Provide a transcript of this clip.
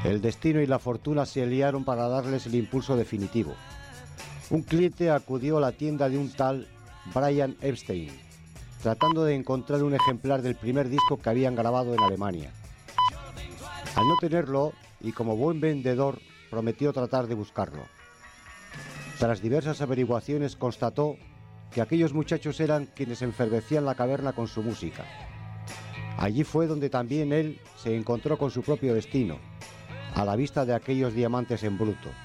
El destino y la fortuna se aliaron para darles el impulso definitivo. Un cliente acudió a la tienda de un tal Brian Epstein, tratando de encontrar un ejemplar del primer disco que habían grabado en Alemania. Al no tenerlo, y como buen vendedor, prometió tratar de buscarlo. Tras diversas averiguaciones constató que aquellos muchachos eran quienes enfervecían la caverna con su música. Allí fue donde también él se encontró con su propio destino, a la vista de aquellos diamantes en bruto.